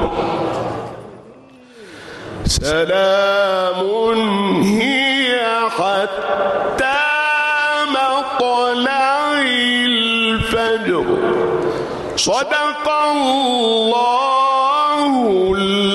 سلام هي حتى مطلع الفجر. صدق الله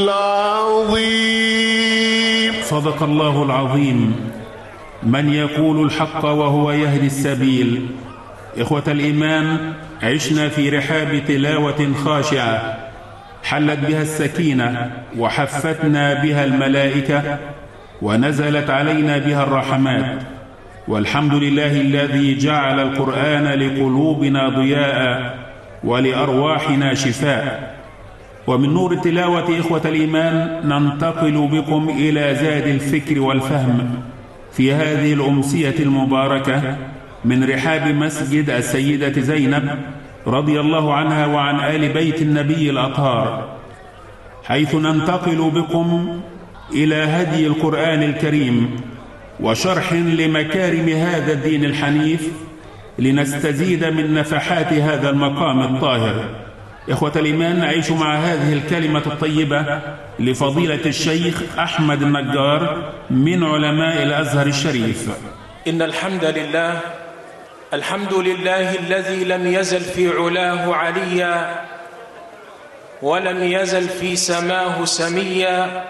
العظيم. صدق الله العظيم. من يقول الحق وهو يهدي السبيل. إخوة الإيمان، عشنا في رحاب تلاوة خاشعة حلت بها السكينة وحفتنا بها الملائكة ونزلت علينا بها الرحمات، والحمد لله الذي جعل القرآن لقلوبنا ضياء ولأرواحنا شفاء. ومن نور التلاوة إخوة الإيمان ننتقل بكم إلى زاد الفكر والفهم في هذه الأمسية المباركة من رحاب مسجد السيدة زينب رضي الله عنها وعن آل بيت النبي الأطهار، حيث ننتقل بكم إلى هدي القرآن الكريم وشرح لمكارم هذا الدين الحنيف لنستزيد من نفحات هذا المقام الطاهر. إخوة الإيمان، نعيش مع هذه الكلمة الطيبة لفضيلة الشيخ أحمد النجار من علماء الأزهر الشريف. إن الحمد لله، الحمد لله الذي لم يزل في علاه عليا ولم يزل في سماه سميا،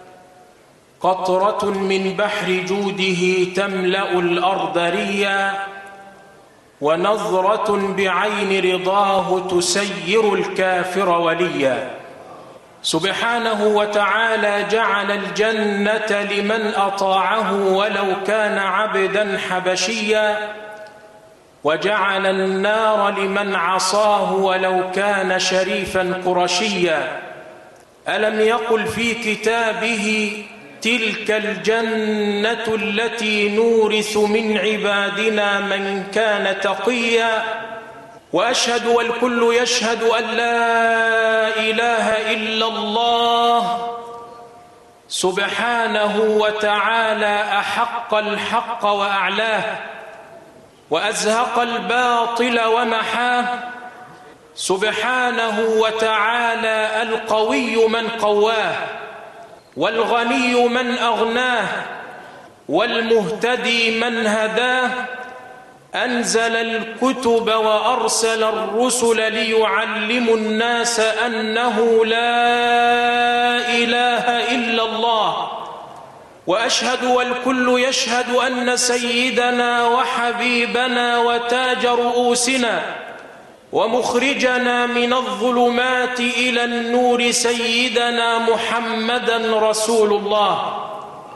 قطرة من بحر جوده تملأ الأرض ريا، ونظرة بعين رضاه تسير الكافر وليا. سبحانه وتعالى جعل الجنة لمن أطاعه ولو كان عبدا حبشيا، وجعل النار لمن عصاه ولو كان شريفا قرشيا. ألم يقل في كتابه تلك الجنة التي نورث من عبادنا من كان تقيا. وأشهد والكل يشهد أن لا إله إلا الله سبحانه وتعالى أحق الحق وأعلاه، وأزهق الباطل ومحاه. سبحانه وتعالى القوي من قواه، والغني من أغناه، والمهتدي من هداه. أنزل الكتب وأرسل الرسل ليعلموا الناس أنه لا إله إلا الله. وأشهد والكل يشهد أن سيدنا وحبيبنا وتاج رؤوسنا ومخرجنا من الظلمات إلى النور سيدنا محمدا رسول الله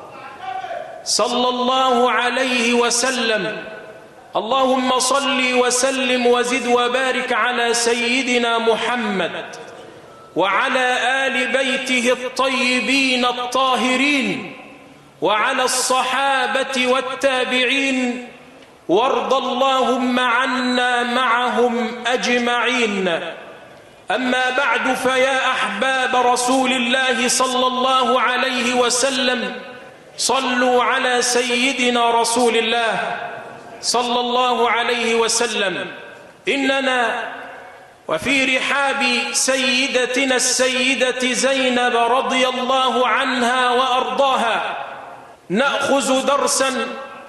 صلى الله عليه وسلم. اللهم صل وسلم وزد وبارك على سيدنا محمد وعلى آل بيته الطيبين الطاهرين وعلى الصحابة والتابعين، وارض اللهم عنا معهم أجمعين. أما بعد، فيا أحباب رسول الله صلى الله عليه وسلم، صلوا على سيدنا رسول الله صلى الله عليه وسلم. إننا وفي رحاب سيدتنا السيدة زينب رضي الله عنها وأرضاها نأخذ درسا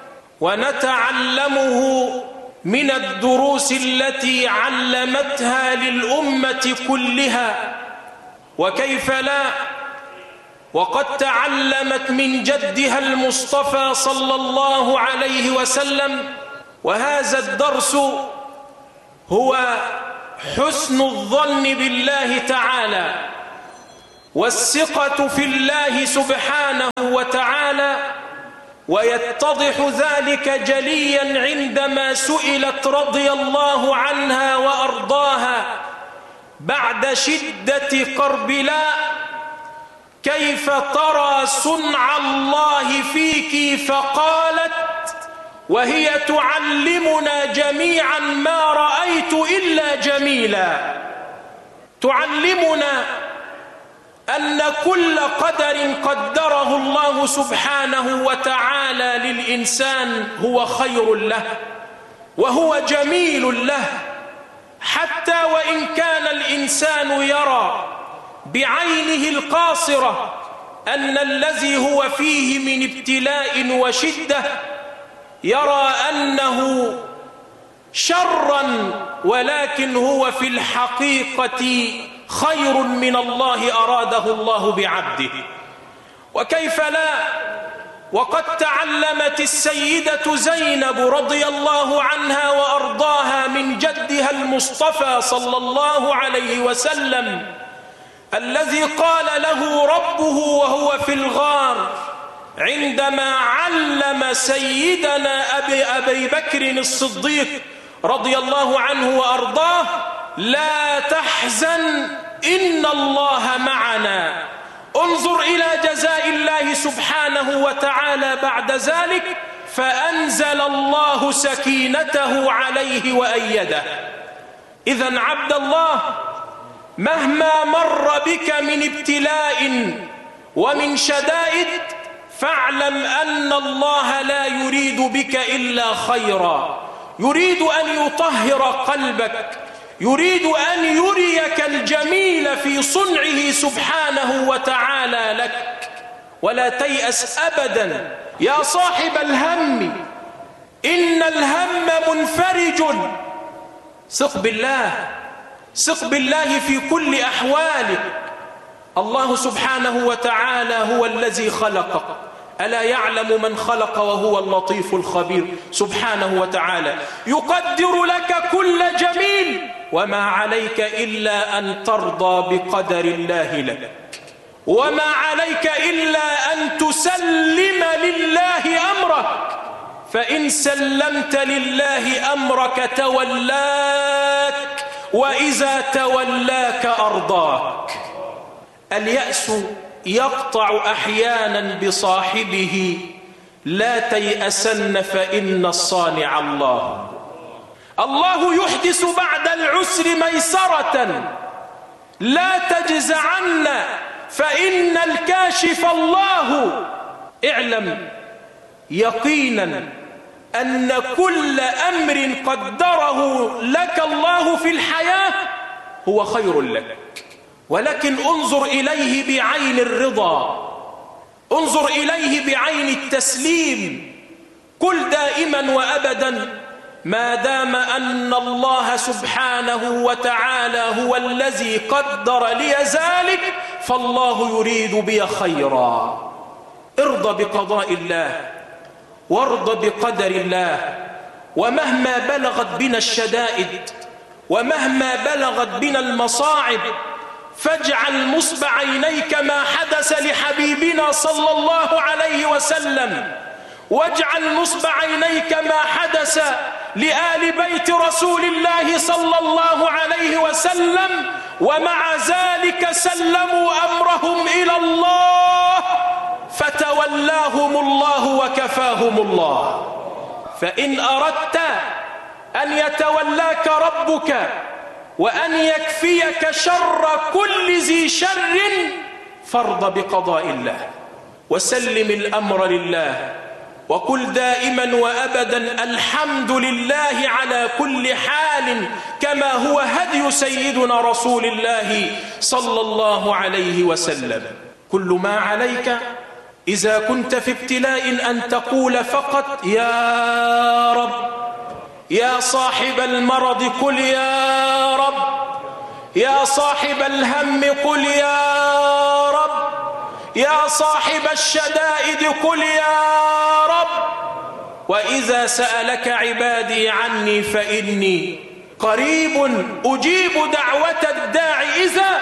ونتعلمه من الدروس التي علمتها للأمة كلها، وكيف لا، وقد تعلمت من جدها المصطفى صلى الله عليه وسلم. وهذا الدرس هو حسن الظن بالله تعالى والثقة في الله سبحانه وتعالى. ويتضح ذلك جليا عندما سئلت رضي الله عنها وأرضاها بعد شدة كربلاء: كيف ترى صنع الله فيك؟ فقالت وهي تعلمنا جميعا: ما رأيت إلا جميلا. تعلمنا أن كل قدر قدره الله سبحانه وتعالى للإنسان هو خير له وهو جميل له، حتى وإن كان الإنسان يرى بعينه القاصرة أن الذي هو فيه من ابتلاء وشدة يرى أنه شرا، ولكن هو في الحقيقة خير من الله أراده الله بعبده. وكيف لا، وقد تعلمت السيدة زينب رضي الله عنها وأرضاها من جدها المصطفى صلى الله عليه وسلم الذي قال له ربه وهو في الغار عندما علم سيدنا أبي بكر الصديق رضي الله عنه وأرضاه: لا تحزن إن الله معنا. انظر إلى جزاء الله سبحانه وتعالى بعد ذلك، فأنزل الله سكينته عليه وأيده. إذن عبد الله، مهما مر بك من ابتلاء ومن شدائد فاعلم أن الله لا يريد بك إلا خيرا، يريد أن يطهر قلبك، يريد أن يريك الجميل في صنعه سبحانه وتعالى لك. ولا تيأس أبدا يا صاحب الهم، إن الهم منفرج. ثق بالله، ثق بالله في كل أحوالك. الله سبحانه وتعالى هو الذي خلقك، ألا يعلم من خلق وهو اللطيف الخبير سبحانه وتعالى. يقدر لك كل جميل، وما عليك إلا أن ترضى بقدر الله لك، وما عليك إلا أن تسلم لله أمرك، فإن سلمت لله أمرك تولاك، وإذا تولاك أرضاك. اليأس يقطع أحيانا بصاحبه، لا تيأسن فإن الصانع الله. الله يحدث بعد العسر ميسرة، لا تجزعن فإن الكاشف الله. اعلم يقينا أن كل أمر قدره لك الله في الحياة هو خير لك، ولكن انظر إليه بعين الرضا، انظر إليه بعين التسليم. قل دائما وأبدا: ما دام أن الله سبحانه وتعالى هو الذي قدر لي ذلك فالله يريد بي خيرا. ارضى بقضاء الله وارضى بقدر الله، ومهما بلغت بنا الشدائد ومهما بلغت بنا المصاعب فاجعل نصب عينيك ما حدث لحبيبنا صلى الله عليه وسلم، واجعل نصب عينيك ما حدث لآل بيت رسول الله صلى الله عليه وسلم، ومع ذلك سلموا أمرهم إلى الله فتولاهم الله وكفاهم الله. فإن أردت أن يتولاك ربك وأن يكفيك شر كل ذي شر فارض بقضاء الله وسلم الأمر لله، وقل دائما وأبدا: الحمد لله على كل حال، كما هو هدي سيدنا رسول الله صلى الله عليه وسلم. كل ما عليك إذا كنت في ابتلاء أن تقول فقط: يا رب. يا صاحب المرض قل يا رب، يا صاحب الهم قل يا رب، يا صاحب الشدائد قل يا رب. وإذا سألك عبادي عني فإني قريب أجيب دعوة الداعي إذا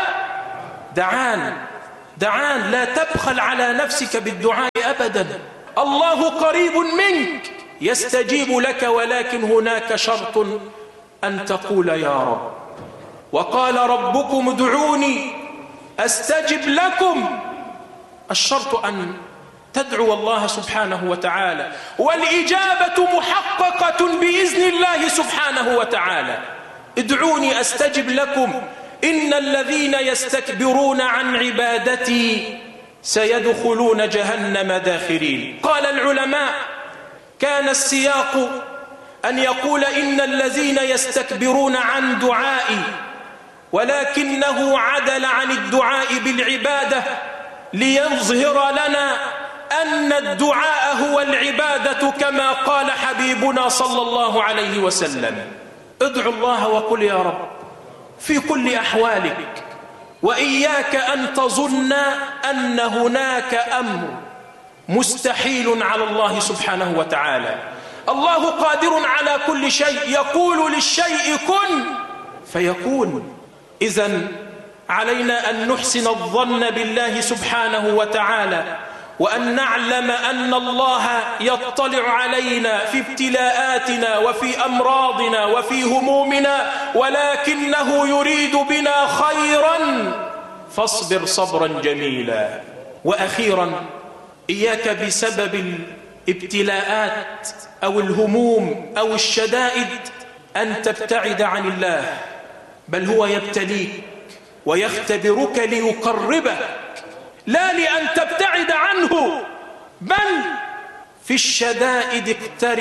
دعان. لا تبخل على نفسك بالدعاء أبدا، الله قريب منك يستجيب لك، ولكن هناك شرط أن تقول يا رب. وقال ربكم ادعوني أستجب لكم. الشرط أن تدعو الله سبحانه وتعالى، والإجابة محققة بإذن الله سبحانه وتعالى. ادعوني أستجب لكم إن الذين يستكبرون عن عبادتي سيدخلون جهنم داخرين. قال العلماء: كان السياق أن يقول إن الذين يستكبرون عن دعائي ولكنه عدل عن الدعاء بالعبادة ليظهر لنا أن الدعاء هو العبادة كما قال حبيبنا صلى الله عليه وسلم: ادعوا الله وقل يا رب في كل أحوالك، وإياك أن تظن أن هناك أمر مستحيل على الله سبحانه وتعالى. الله قادر على كل شيء، يقول للشيء كن فيكون. إذن علينا أن نحسن الظن بالله سبحانه وتعالى، وأن نعلم أن الله يطلع علينا في ابتلاءاتنا وفي أمراضنا وفي همومنا، ولكنه يريد بنا خيرا، فاصبر صبرا جميلا. وأخيرا، إياك بسبب الابتلاءات أو الهموم أو الشدائد أن تبتعد عن الله، بل هو يبتليك ويختبرك ليقربك، لا لأن تبتعد عنه، بل في الشدائد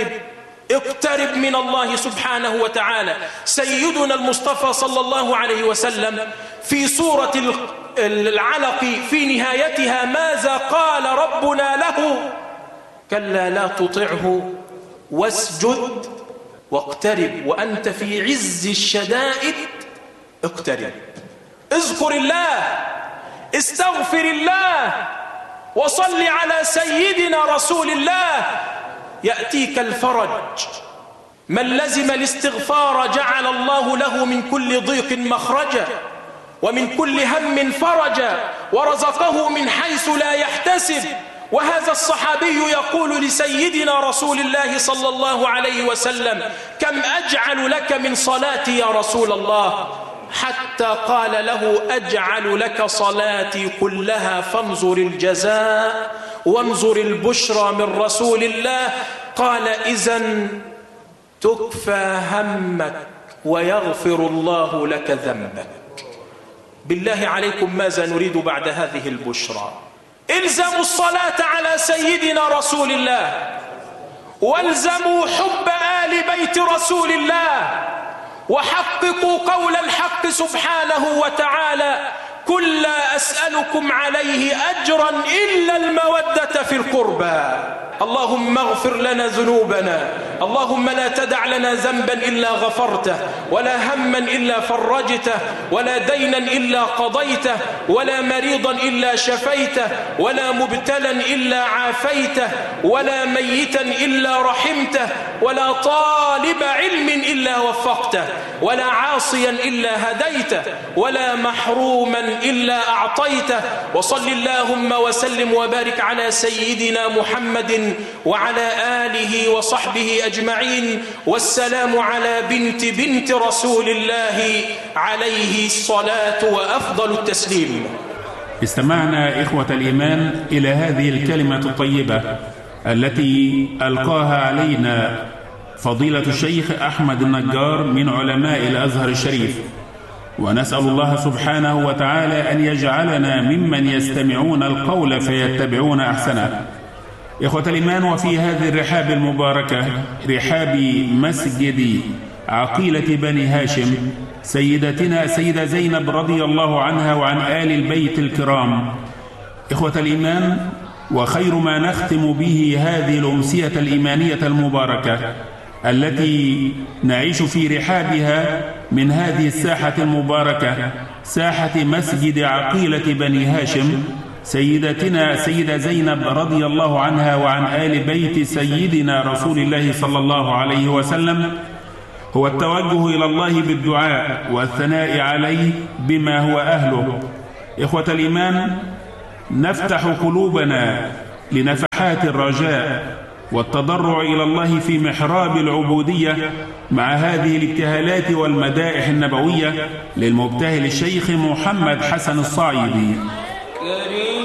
اقترب من الله سبحانه وتعالى. سيدنا المصطفى صلى الله عليه وسلم في سورة العلق في نهايتها ماذا قال ربنا له؟ كلا لا تطعه واسجد واقترب، وأنت في عز الشدائد اقترب. اذكر الله، استغفر الله، وصل على سيدنا رسول الله، يأتيك الفرج. من لزم الاستغفار جعل الله له من كل ضيق مخرجا، ومن كل هم فرجا، ورزقه من حيث لا يحتسب. وهذا الصحابي يقول لسيدنا رسول الله صلى الله عليه وسلم: كم أجعل لك من صلاتي يا رسول الله؟ حتى قال له: أجعل لك صلاتي كلها، فانظر الجزاء وانظر البشرى من رسول الله. قال: إذن تكفى همك ويغفر الله لك ذنبك. بالله عليكم ماذا نريد بعد هذه البشرى؟ الزموا الصلاة على سيدنا رسول الله، والزموا حب آل بيت رسول الله، وحققوا قول الحق سبحانه وتعالى: قل لا أسألكم عليه أجرا إلا المودة في القربى. اللهم اغفر لنا ذنوبنا، اللهم لا تدع لنا ذنبا إلا غفرته، ولا هما إلا فرجته، ولا دينا إلا قضيته، ولا مريضا إلا شفيته، ولا مبتلا إلا عافيته، ولا ميتا إلا رحمته، ولا طالب علم إلا وفقته، ولا عاصيا إلا هديته، ولا محروما إلا أعطيته. وصل اللهم وسلم وبارك على سيدنا محمد وعلى آله وصحبه أجمعين. والسلام على بنت رسول الله عليه الصلاة وأفضل التسليم. استمعنا إخوة الإيمان إلى هذه الكلمة الطيبة التي ألقاها علينا فضيلة الشيخ أحمد النجار من علماء الأزهر الشريف، ونسأل الله سبحانه وتعالى أن يجعلنا ممن يستمعون القول فيتبعون أحسنه. إخوة الإيمان، وفي هذه الرحاب المباركة، رحاب مسجد عقيلة بني هاشم، سيدتنا سيدة زينب رضي الله عنها وعن آل البيت الكرام. إخوة الإيمان، وخير ما نختم به هذه الأمسية الإيمانية المباركة التي نعيش في رحابها من هذه الساحة المباركة، ساحة مسجد عقيلة بني هاشم، سيدتنا سيدة زينب رضي الله عنها وعن آل بيت سيدنا رسول الله صلى الله عليه وسلم، هو التوجه إلى الله بالدعاء والثناء عليه بما هو أهله. إخوة الإيمان، نفتح قلوبنا لنفحات الرجاء والتضرع إلى الله في محراب العبودية مع هذه الابتهالات والمدائح النبوية للمبتهل الشيخ محمد حسن الصعيدي.